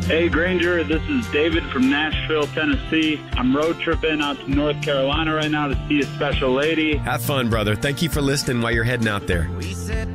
Hey, Granger, this is David from Nashville, Tennessee. I'm road tripping out to North Carolina right now to see a special lady. Have fun, brother. Thank you for listening while you're heading out there.